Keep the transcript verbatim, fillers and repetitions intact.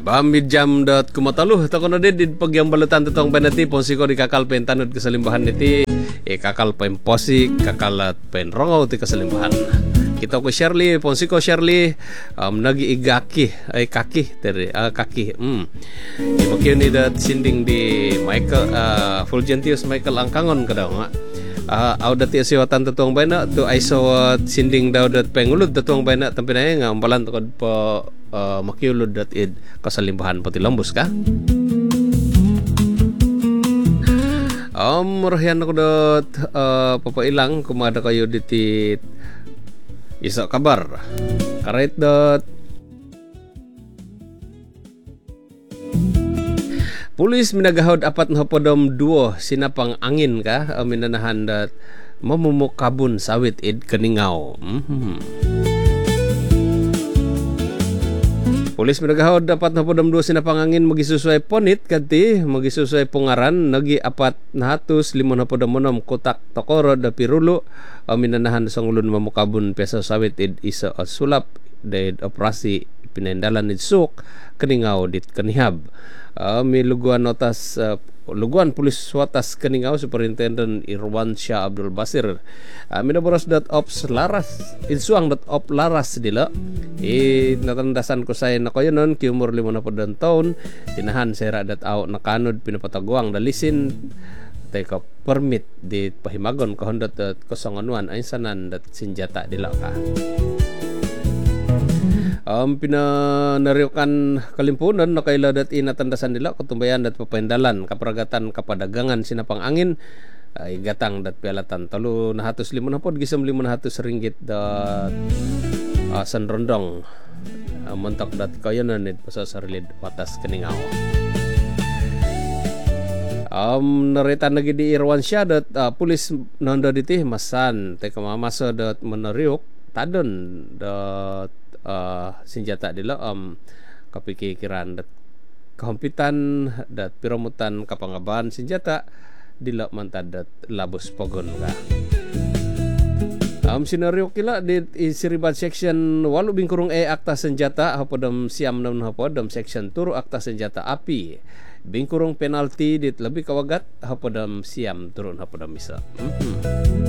Bamid jam dot kumataluh ta kono did pag yang balutan totong banati ponsi ko di kakal pen tanod kasalimbahan niti e kakal pen posi kakalat pen rongaw ti kasalimbahan. Kita ko Shirley ponsi ko Shirley um, nagi igaki ay kaki teri uh, kaki mm. Imakyo ni dat sinding di Michael uh, Fulgentius Michael Angkangon kadaw nga. Uh, aw dati siwatan totong bana to ay sawat sinding daw dat pengulod totong bana tampinay nga ambalan to po uh, makiulod dat id kasalimbahan pati lambos ka um murahan ako dat uh, papailang kumada kayo diti isa kabar karet dat pulis minagahod apat na hapodom duo sinapang angin ka o minanahan dat mamumukabon sawit id kaningaw. Mm-hmm. Pulis minagahod apat na hapodom duo sinapang angin magisusway ponit kadti magisusway pungaran nagi apat na hatos limon hapodom monom kotak tokoro da pirulo o minanahan sa ngulon mamukabon pesa sawit id isa o sulap dahil operasi pinendalan id suk kaningaw dit kanihab. Uh, may luguan notas uh, luguan pulis watas kaningaw Superintendent Irwan Shah Abdul Basir uh, minaboros dot ops laras insuang dot op laras dila e natandasan ko say na kayo nun kiumor lima na po dan taon tinahan sera dat aw nakanod pinapataguang dalisin teka permit di pahimagon kahondot at kosongonuan ay sanan dat sinjata dila ka. Um, pinanariukan kalimpunan na kailadat inatandasan nila kutumbayan dat papendalan kapragatan kapadagangan sinapang angin ay gatang dat pialatan talo na hatos limon hapod gisam limon hatos ringgit dat uh, sanrondong uh, montok dat kayanan it pasasarilid watas kaningaw. Um, naritan lagi di Irwan Shah dat uh, pulis nanda diti masan teka mamasa dat menariuk tadon dat Uh, senjata dila um, kapikikiran dat kahumpitan dat piramutan kapangabahan senjata dila mantad dat labos pogon ka. Um, senaryo kila di isiribat section walu bingkurung e akta senjata hapodam siam nam hapodam section turu akta senjata api bingkurung penalti dit lebih kawagat hapodam siam turun hapodam misa. Mm-hmm.